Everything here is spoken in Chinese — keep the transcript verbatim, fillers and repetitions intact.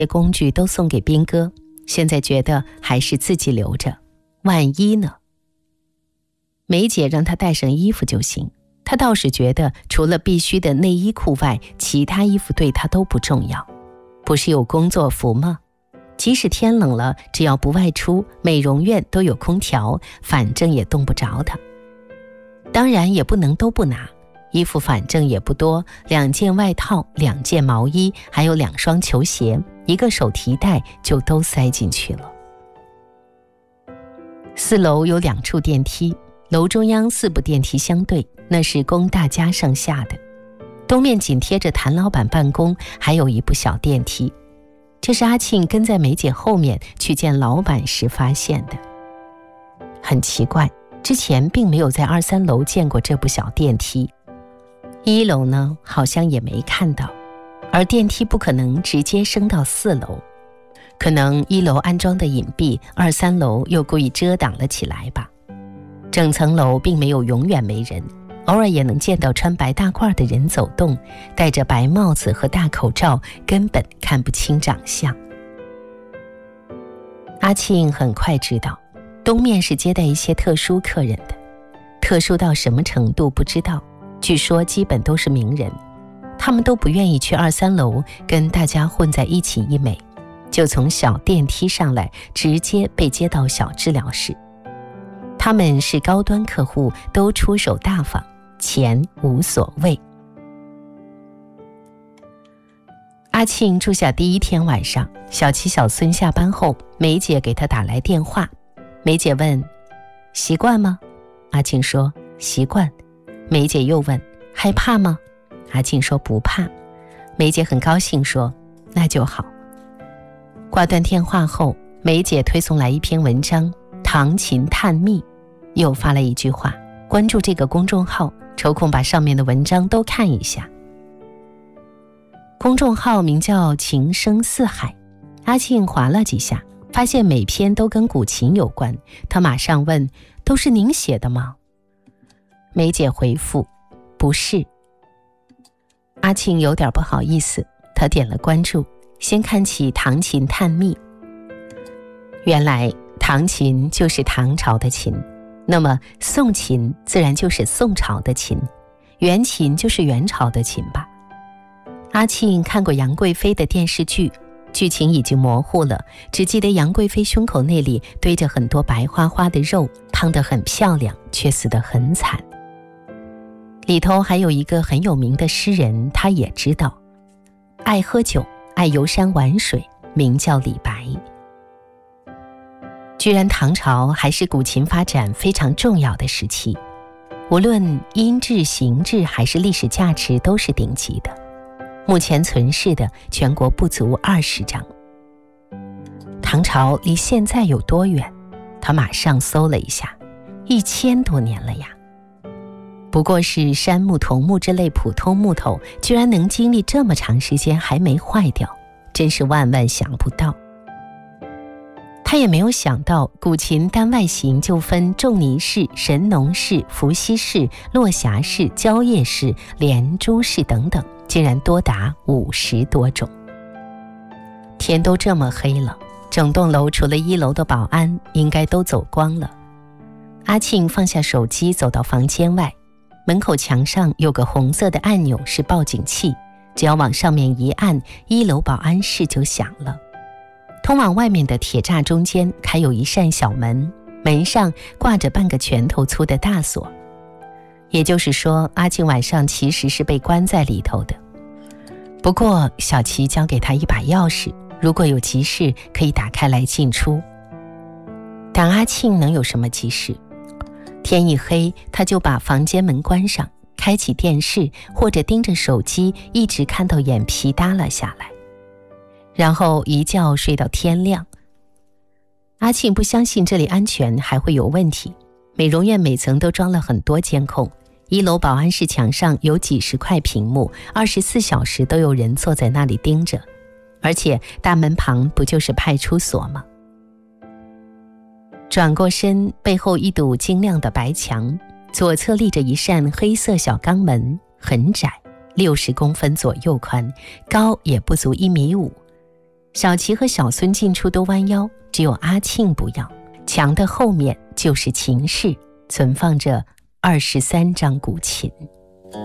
工具都送给兵哥，现在觉得还是自己留着，万一呢？梅姐让他带上衣服就行，他倒是觉得除了必须的内衣裤外，其他衣服对他都不重要。不是有工作服吗？即使天冷了，只要不外出，美容院都有空调，反正也冻不着他。当然也不能都不拿，衣服反正也不多，两件外套，两件毛衣，还有两双球鞋，一个手提袋就都塞进去了。四楼有两处电梯，楼中央四部电梯相对，那是供大家上下的。东面紧贴着谭老板办公，还有一部小电梯，这是阿庆跟在梅姐后面去见老板时发现的。很奇怪，之前并没有在二三楼见过这部小电梯，一楼呢好像也没看到，而电梯不可能直接升到四楼，可能一楼安装的隐蔽，二三楼又故意遮挡了起来吧。整层楼并没有永远没人，偶尔也能见到穿白大褂的人走动，戴着白帽子和大口罩，根本看不清长相。阿庆很快知道，东面是接待一些特殊客人的，特殊到什么程度不知道，据说基本都是名人，他们都不愿意去二三楼跟大家混在一起一枚，就从小电梯上来，直接被接到小治疗室。他们是高端客户，都出手大方，钱无所谓。阿庆住下第一天晚上，小七小孙下班后，梅姐给他打来电话。梅姐问：习惯吗？阿庆说习惯。梅姐又问：害怕吗？阿庆说不怕。梅姐很高兴说：那就好。挂断电话后，梅姐推送来一篇文章，唐琴探秘，又发了一句话：关注这个公众号，抽空把上面的文章都看一下。公众号名叫情深似海，阿庆划了几下，发现每篇都跟古琴有关，他马上问：都是您写的吗？梅姐回复：不是。阿庆有点不好意思，他点了关注，先看起唐琴探秘。原来唐琴就是唐朝的琴，那么宋琴自然就是宋朝的琴，元琴就是元朝的琴吧。阿庆看过杨贵妃的电视剧，剧情已经模糊了，只记得杨贵妃胸口那里堆着很多白花花的肉，胖得很漂亮，却死得很惨。里头还有一个很有名的诗人，他也知道，爱喝酒，爱游山玩水，名叫李白。居然唐朝还是古琴发展非常重要的时期，无论音质、形制还是历史价值都是顶级的。目前存世的全国不足二十张。唐朝离现在有多远？他马上搜了一下，一千多年了呀。不过是杉木、桐木之类普通木头，居然能经历这么长时间还没坏掉，真是万万想不到。他也没有想到，古琴单外形就分仲尼式、神农式、伏羲式、落霞式、蕉叶式、连珠式等等，竟然多达五十多种。天都这么黑了，整栋楼除了一楼的保安应该都走光了。阿庆放下手机，走到房间外，门口墙上有个红色的按钮是报警器，只要往上面一按，一楼保安室就响了。通往外面的铁栅中间开有一扇小门，门上挂着半个拳头粗的大锁，也就是说，阿庆晚上其实是被关在里头的。不过小齐交给他一把钥匙，如果有急事可以打开来进出。但阿庆能有什么急事？天一黑，他就把房间门关上，开启电视或者盯着手机，一直看到眼皮耷拉下来，然后一觉睡到天亮。阿庆不相信这里安全还会有问题，美容院每层都装了很多监控，一楼保安室墙上有几十块屏幕，二十四小时都有人坐在那里盯着，而且大门旁不就是派出所吗？转过身，背后一堵晶亮的白墙，左侧立着一扇黑色小钢门，很窄，六十公分左右宽，高也不足一米五。 小齐和小孙进出都弯腰，只有阿庆不要。墙的后面就是琴室，存放着二十三张古琴。